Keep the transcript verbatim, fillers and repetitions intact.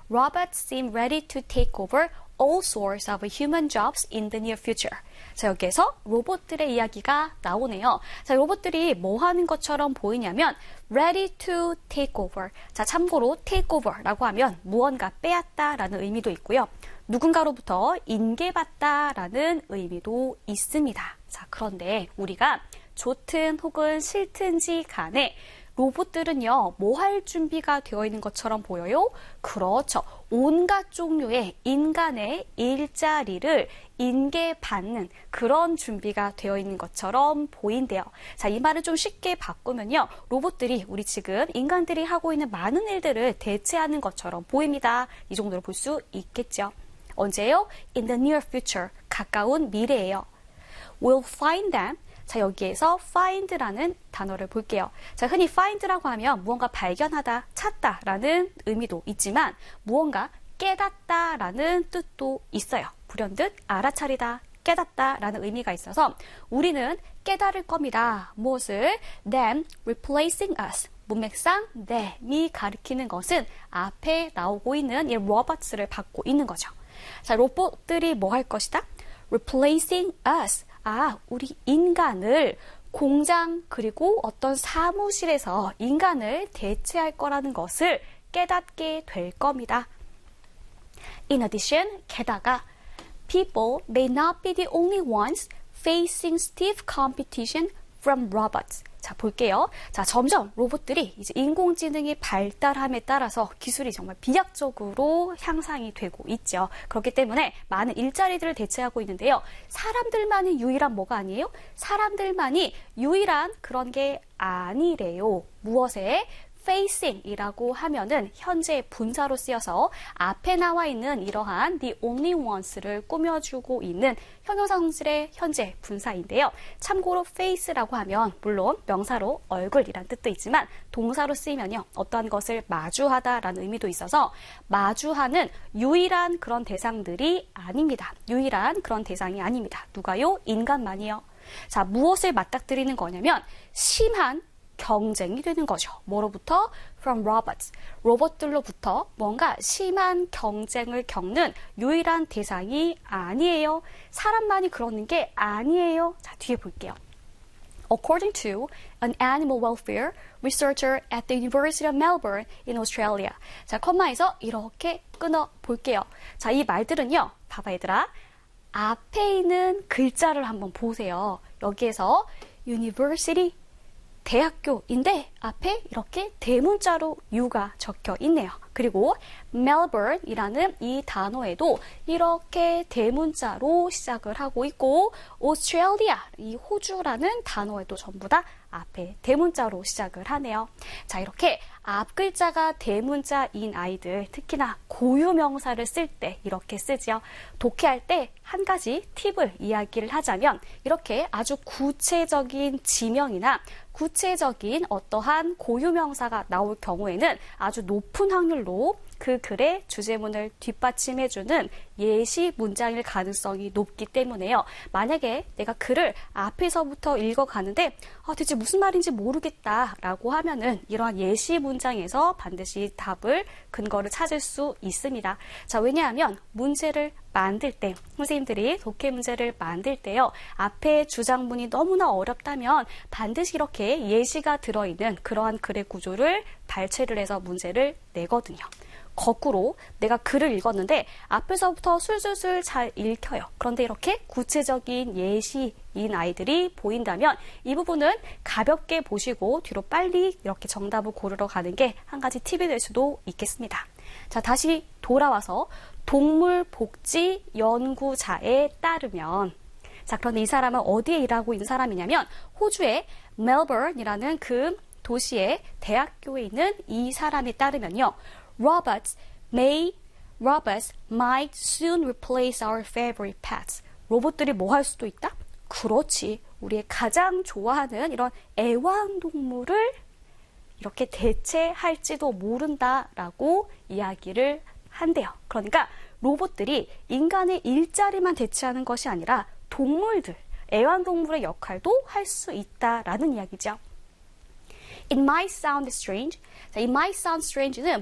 Robots seem ready to take over all sorts of human jobs in the near future. 자, 여기에서 로봇들의 이야기가 나오네요. 자, 로봇들이 뭐 하는 것처럼 보이냐면 ready to take over. 자, 참고로 take over라고 하면 무언가 빼앗다라는 의미도 있고요. 누군가로부터 인계받다라는 의미도 있습니다. 자, 그런데 우리가 좋든 혹은 싫든지 간에 로봇들은요, 뭐 할 준비가 되어 있는 것처럼 보여요? 그렇죠. 온갖 종류의 인간의 일자리를 인계받는 그런 준비가 되어 있는 것처럼 보인대요. 자, 이 말을 좀 쉽게 바꾸면요. 로봇들이 우리 지금 인간들이 하고 있는 많은 일들을 대체하는 것처럼 보입니다. 이 정도로 볼 수 있겠죠. 언제요? In the near future. 가까운 미래예요. We'll find them. 자, 여기에서 find라는 단어를 볼게요. 자, 흔히 find라고 하면 무언가 발견하다, 찾다라는 의미도 있지만 무언가 깨닫다라는 뜻도 있어요. 불현듯 알아차리다, 깨닫다라는 의미가 있어서 우리는 깨달을 겁니다. 무엇을? Them replacing us. 문맥상 them이 가리키는 것은 앞에 나오고 있는 이 robots를 받고 있는 거죠. 자, 로봇들이 뭐 할 것이다? Replacing us. 아, 우리 인간을 공장 그리고 어떤 사무실에서 인간을 대체할 거라는 것을 깨닫게 될 겁니다. In addition, 게다가 people may not be the only ones facing stiff competition from robots. 자, 볼게요. 자, 점점 로봇들이 이제 인공지능이 발달함에 따라서 기술이 정말 비약적으로 향상이 되고 있죠. 그렇기 때문에 많은 일자리들을 대체하고 있는데요. 사람들만이 유일한 뭐가 아니에요? 사람들만이 유일한 그런 게 아니래요. 무엇에? facing이라고 하면은 현재 분사로 쓰여서 앞에 나와 있는 이러한 the only ones를 꾸며주고 있는 형용사 성질의 현재 분사인데요. 참고로 face라고 하면 물론 명사로 얼굴이란 뜻도 있지만 동사로 쓰이면요. 어떠한 것을 마주하다라는 의미도 있어서 마주하는 유일한 그런 대상들이 아닙니다. 유일한 그런 대상이 아닙니다. 누가요? 인간만이요. 자, 무엇을 맞닥뜨리는 거냐면 심한 경쟁이 되는 거죠. 뭐로부터? From robots. 로봇들로부터 뭔가 심한 경쟁을 겪는 유일한 대상이 아니에요. 사람만이 그러는 게 아니에요. 자, 뒤에 볼게요. According to an animal welfare researcher at the University of Melbourne in Australia. 자, 컴마에서 이렇게 끊어 볼게요. 자, 이 말들은요. 봐봐 얘들아. 앞에 있는 글자를 한번 보세요. 여기에서 university 대학교인데 앞에 이렇게 대문자로 U가 적혀 있네요. 그리고 Melbourne이라는 이 단어에도 이렇게 대문자로 시작을 하고 있고 Australia, 이 호주라는 단어에도 전부 다 앞에 대문자로 시작을 하네요. 자, 이렇게 앞 글자가 대문자인 아이들, 특히나 고유명사를 쓸 때 이렇게 쓰지요. 독해할 때 한 가지 팁을 이야기를 하자면 이렇게 아주 구체적인 지명이나 구체적인 어떠한 고유명사가 나올 경우에는 아주 높은 확률로 그 글의 주제문을 뒷받침해주는 예시 문장일 가능성이 높기 때문에요. 만약에 내가 글을 앞에서부터 읽어가는데 아, 대체 무슨 말인지 모르겠다라고 하면은 이러한 예시 문장에서 반드시 답을, 근거를 찾을 수 있습니다. 자, 왜냐하면 문제를 만들 때, 선생님들이 독해 문제를 만들 때요. 앞에 주장문이 너무나 어렵다면 반드시 이렇게 예시가 들어있는 그러한 글의 구조를 발췌를 해서 문제를 내거든요. 거꾸로 내가 글을 읽었는데 앞에서부터 술술술 잘 읽혀요. 그런데 이렇게 구체적인 예시인 아이들이 보인다면 이 부분은 가볍게 보시고 뒤로 빨리 이렇게 정답을 고르러 가는 게 한 가지 팁이 될 수도 있겠습니다. 자, 다시 돌아와서 동물복지연구자에 따르면, 자, 그런데 이 사람은 어디에 일하고 있는 사람이냐면 호주의 멜버른이라는 그 도시의 대학교에 있는 이 사람에 따르면요. Robots may, robots might soon replace our favorite pets. 로봇들이 뭐 할 수도 있다? 그렇지. 우리의 가장 좋아하는 이런 애완동물을 이렇게 대체할지도 모른다라고 이야기를 한대요. 그러니까 로봇들이 인간의 일자리만 대체하는 것이 아니라 동물들, 애완동물의 역할도 할 수 있다라는 이야기죠. It might sound strange. 자, it might sound strange는